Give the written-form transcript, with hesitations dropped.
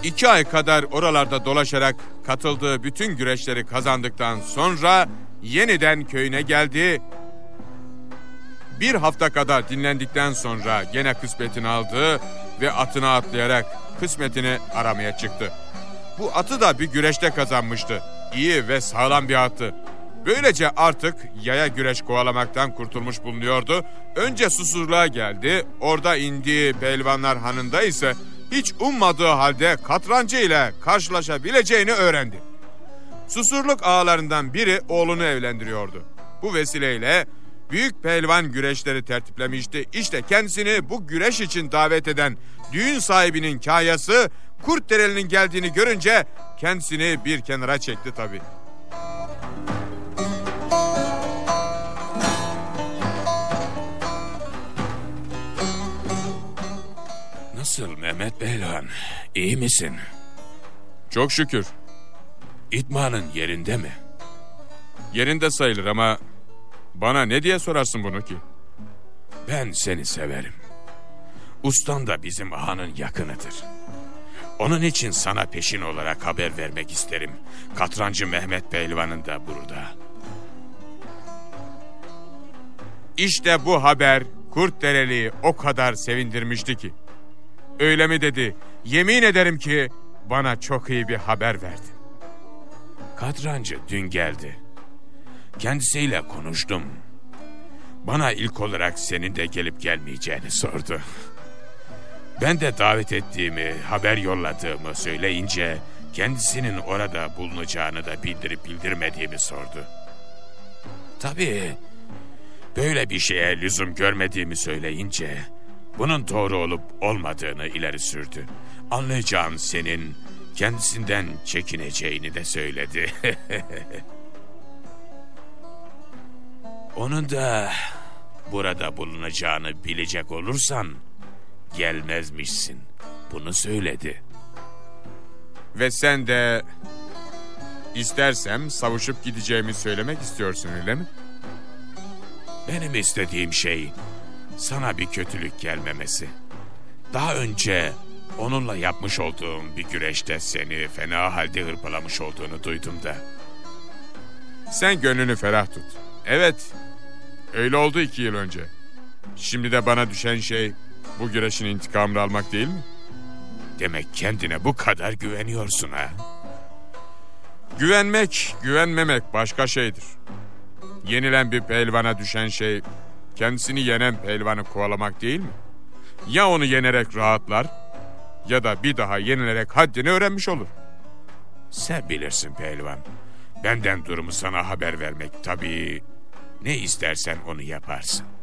2 ay kadar oralarda dolaşarak katıldığı bütün güreşleri kazandıktan sonra yeniden köyüne geldi. 1 hafta kadar dinlendikten sonra gene kısmetini aldı ve atına atlayarak kısmetini aramaya çıktı. Bu atı da bir güreşte kazanmıştı. İyi ve sağlam bir attı. Böylece artık yaya güreş kovalamaktan kurtulmuş bulunuyordu. Önce Susurluğa geldi. Orada indiği Pehlivanlar Hanı'nda ise hiç ummadığı halde katrancı ile karşılaşabileceğini öğrendi. Susurluk ağalarından biri oğlunu evlendiriyordu. Bu vesileyle büyük pehlivan güreşleri tertiplemişti. İşte kendisini bu güreş için davet eden düğün sahibinin kayası Kurtdereli'nin geldiğini görünce kendisini bir kenara çekti tabii. Nasıl Mehmet Pehlivan? İyi misin? Çok şükür. İdmanın yerinde mi? Yerinde sayılır ama bana ne diye sorarsın bunu ki? Ben seni severim. Ustan da bizim ağanın yakınıdır. Onun için sana peşin olarak haber vermek isterim. Katrancı Mehmet Pehlivan'ın da burada. İşte bu haber Kurtdereli'yi o kadar sevindirmişti ki. Öyle mi dedi? Yemin ederim ki bana çok iyi bir haber verdi. Katrancı dün geldi. Kendisiyle konuştum. Bana ilk olarak senin de gelip gelmeyeceğini sordu. Ben de davet ettiğimi, haber yolladığımı söyleyince kendisinin orada bulunacağını da bildirip bildirmediğimi sordu. Tabii böyle bir şeye lüzum görmediğimi söyleyince bunun doğru olup olmadığını ileri sürdü. Anlayacağın senin kendisinden çekineceğini de söyledi. Onun da burada bulunacağını bilecek olursan gelmezmişsin. Bunu söyledi. Ve sen de istersem savuşup gideceğimi söylemek istiyorsun öyle mi? Benim istediğim şey sana bir kötülük gelmemesi. Daha önce onunla yapmış olduğum bir güreşte seni fena halde hırpalamış olduğunu duydum da. Sen gönlünü ferah tut. Evet, öyle oldu 2 yıl önce. Şimdi de bana düşen şey bu güreşin intikamını almak değil mi? Demek kendine bu kadar güveniyorsun ha? Güvenmek, güvenmemek başka şeydir. Yenilen bir pehlivana düşen şey kendisini yenen pehlivanı kovalamak değil mi? Ya onu yenerek rahatlar ya da bir daha yenilerek haddini öğrenmiş olur. Sen bilirsin pehlivan. Benden durumu sana haber vermek tabii. Ne istersen onu yaparsın.